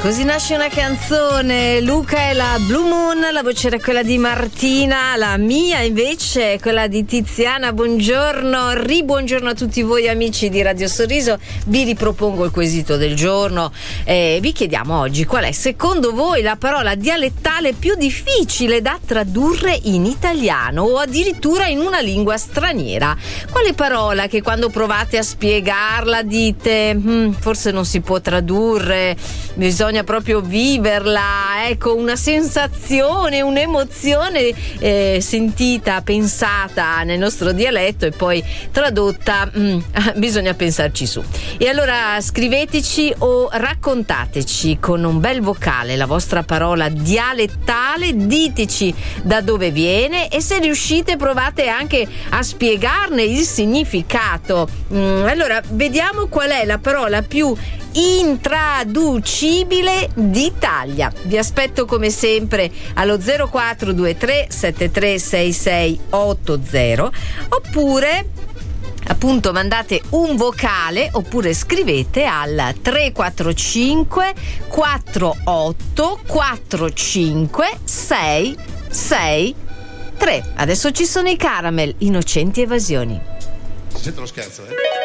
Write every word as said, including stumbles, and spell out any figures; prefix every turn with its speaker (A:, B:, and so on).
A: Così nasce una canzone. Luca è la Blue Moon, la voce era quella di Martina, la mia invece è quella di Tiziana. Buongiorno, ribuongiorno a tutti voi amici di Radio Sorriso. Vi ripropongo il quesito del giorno e vi chiediamo oggi qual è secondo voi la parola dialettale più difficile da tradurre in italiano o addirittura in una lingua straniera. Quale parola che quando provate a spiegarla dite hm, forse non si può tradurre, bisogna proprio viverla, ecco, una sensazione, un'emozione eh, sentita, pensata nel nostro dialetto e poi tradotta, mm, bisogna pensarci su. E allora scriveteci o raccontateci con un bel vocale la vostra parola dialettale, diteci da dove viene e se riuscite provate anche a spiegarne il significato. Mm, allora vediamo qual è la parola più intraducibile d'Italia. Vi aspetto come sempre allo zero quattro due tre sette tre sei sei otto zero oppure appunto mandate un vocale oppure scrivete al tre quattro cinque quattro otto quattro cinque sei sei tre. Adesso ci sono i Caramel, Innocenti Evasioni.
B: Sento lo scherzo, eh?